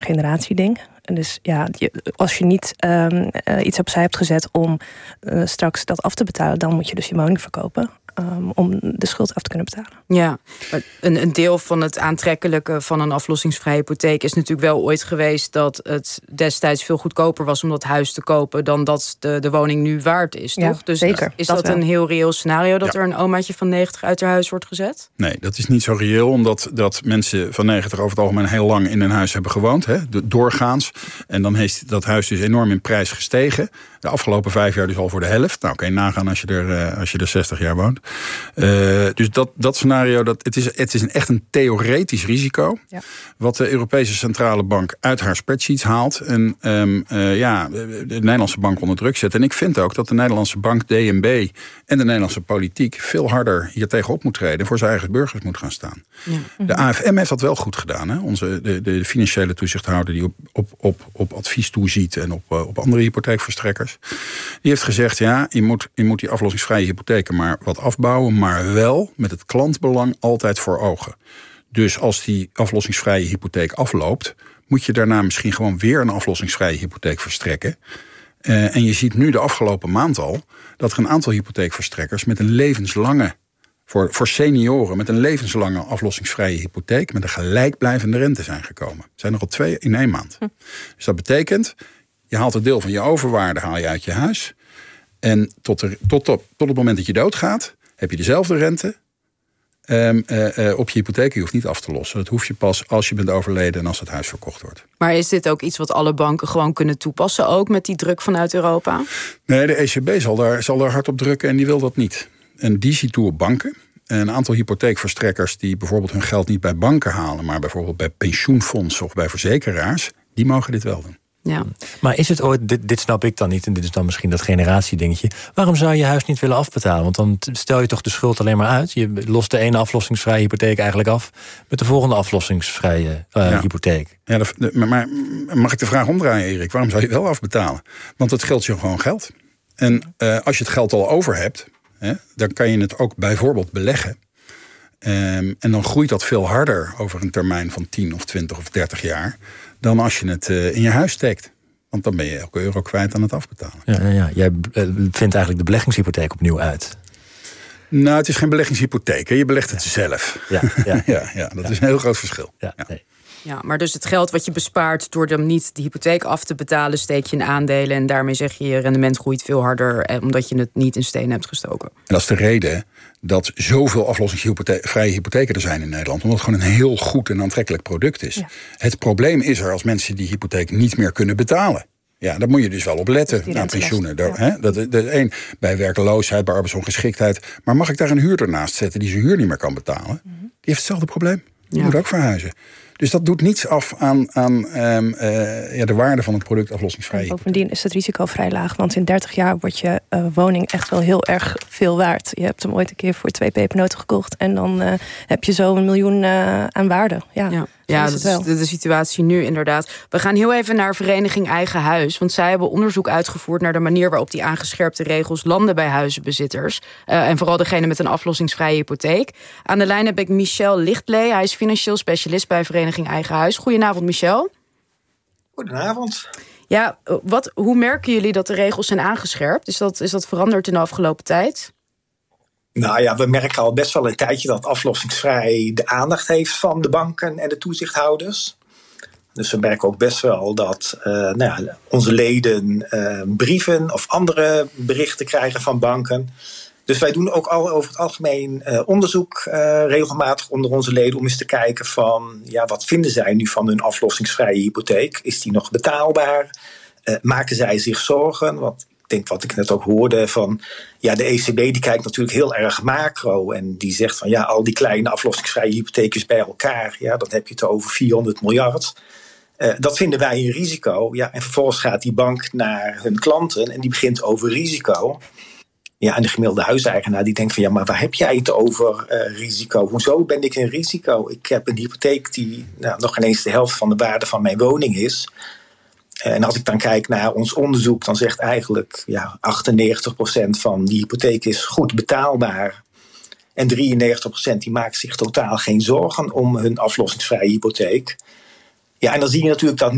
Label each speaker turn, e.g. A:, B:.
A: generatieding. En dus ja, als je niet iets opzij hebt gezet om straks dat af te betalen, dan moet je dus je woning verkopen om de schuld af te kunnen betalen.
B: Ja, maar een deel van het aantrekkelijke van een aflossingsvrije hypotheek is natuurlijk wel ooit geweest dat het destijds veel goedkoper was om dat huis te kopen dan dat de woning nu waard is, toch?
A: Ja,
B: dus
A: zeker.
B: Is dat een heel reëel scenario dat er een omaatje van 90 uit haar huis wordt gezet?
C: Nee, dat is niet zo reëel, omdat dat mensen van 90 over het algemeen heel lang in een huis hebben gewoond, doorgaans. En dan heeft dat huis dus enorm in prijs gestegen. De afgelopen 5 jaar dus al voor de helft. Nou, kan je nagaan als je er 60 jaar woont. Dus dat scenario, het is echt een theoretisch risico. Ja. Wat de Europese Centrale Bank uit haar spreadsheets haalt. En de Nederlandse bank onder druk zet. En ik vind ook dat de Nederlandse bank, DNB en de Nederlandse politiek veel harder hier tegenop moet treden. Voor zijn eigen burgers moet gaan staan. Ja. De AFM heeft dat wel goed gedaan. Hè? De financiële toezichthouder die op advies toeziet en op andere hypotheekverstrekkers. Die heeft gezegd, ja, je moet die aflossingsvrije hypotheken maar wat afbouwen, maar wel met het klantbelang altijd voor ogen. Dus als die aflossingsvrije hypotheek afloopt, moet je daarna misschien gewoon weer een aflossingsvrije hypotheek verstrekken. En je ziet nu de afgelopen maand al dat er een aantal hypotheekverstrekkers met een levenslange, voor senioren met een levenslange aflossingsvrije hypotheek met een gelijkblijvende rente zijn gekomen. Er zijn er al 2 in 1 maand. Dus dat betekent, je haalt een deel van je overwaarde haal je uit je huis. En tot het moment dat je doodgaat, heb je dezelfde rente op je hypotheek. Je hoeft niet af te lossen. Dat hoef je pas als je bent overleden en als het huis verkocht wordt.
B: Maar is dit ook iets wat alle banken gewoon kunnen toepassen, ook met die druk vanuit Europa?
C: Nee, de ECB zal daar hard op drukken en die wil dat niet. En die ziet toe op banken. Een aantal hypotheekverstrekkers die bijvoorbeeld hun geld niet bij banken halen, maar bijvoorbeeld bij pensioenfondsen of bij verzekeraars, die mogen dit wel doen.
B: Ja.
D: Maar is het ooit, dit snap ik dan niet, en dit is dan misschien dat generatiedingetje, waarom zou je huis niet willen afbetalen? Want dan stel je toch de schuld alleen maar uit. Je lost de ene aflossingsvrije hypotheek eigenlijk af met de volgende aflossingsvrije hypotheek.
C: Ja, maar mag ik de vraag omdraaien, Erik? Waarom zou je wel afbetalen? Want het geldt je gewoon geld. En als je het geld al over hebt, dan kan je het ook bijvoorbeeld beleggen. En dan groeit dat veel harder over een termijn van 10 of 20 of 30 jaar dan als je het in je huis steekt. Want dan ben je elke euro kwijt aan het afbetalen.
D: Ja. Jij vindt eigenlijk de beleggingshypotheek opnieuw uit.
C: Nou, het is geen beleggingshypotheek. Hè? Je belegt het zelf. Ja, dat is een heel groot verschil.
D: Ja. Nee.
B: Ja, maar dus het geld wat je bespaart door dan niet de hypotheek af te betalen, steek je in aandelen en daarmee zeg je rendement groeit veel harder omdat je het niet in steen hebt gestoken. En
C: dat is de reden dat zoveel aflossingsvrije hypotheken er zijn in Nederland. Omdat het gewoon een heel goed en aantrekkelijk product is. Ja. Het probleem is er als mensen die hypotheek niet meer kunnen betalen. Ja, daar moet je dus wel op letten aan pensioenen. Ja. Dat één, bij werkeloosheid, bij arbeidsongeschiktheid. Maar mag ik daar een huurder naast zetten die zijn huur niet meer kan betalen? Die heeft hetzelfde probleem. Die moet ook verhuizen. Dus dat doet niets af aan de waarde van het product aflossingsvrij.
A: Bovendien is het risico vrij laag. Want in 30 jaar wordt je woning echt wel heel erg veel waard. Je hebt hem ooit een keer voor 2 pepernoten gekocht. En dan heb je zo 1 miljoen aan waarde. Ja,
B: dat is de situatie nu inderdaad. We gaan heel even naar Vereniging Eigen Huis. Want zij hebben onderzoek uitgevoerd naar de manier waarop die aangescherpte regels landen bij huizenbezitters. En vooral degene met een aflossingsvrije hypotheek. Aan de lijn heb ik Michel Lichtlee. Hij is financieel specialist bij Vereniging Eigen Huis. Goedenavond, Michel.
E: Goedenavond.
B: Ja, hoe merken jullie dat de regels zijn aangescherpt? Is dat veranderd in de afgelopen tijd?
E: Nou ja, we merken al best wel een tijdje dat aflossingsvrij de aandacht heeft van de banken en de toezichthouders. Dus we merken ook best wel dat onze leden brieven of andere berichten krijgen van banken. Dus wij doen ook al over het algemeen onderzoek regelmatig onder onze leden om eens te kijken van wat vinden zij nu van hun aflossingsvrije hypotheek? Is die nog betaalbaar? Maken zij zich zorgen? Want ik denk wat ik net ook hoorde van de ECB die kijkt natuurlijk heel erg macro en die zegt van al die kleine aflossingsvrije hypotheken bij elkaar, dan heb je het over 400 miljard. Dat vinden wij een risico. En vervolgens gaat die bank naar hun klanten en die begint over risico. Ja, en de gemiddelde huiseigenaar die denkt van maar waar heb jij het over risico? Hoezo ben ik in risico? Ik heb een hypotheek die nog geen eens de helft van de waarde van mijn woning is. En als ik dan kijk naar ons onderzoek, dan zegt eigenlijk 98% van die hypotheek is goed betaalbaar. En 93% die maakt zich totaal geen zorgen om hun aflossingsvrije hypotheek. Ja, en dan zie je natuurlijk dat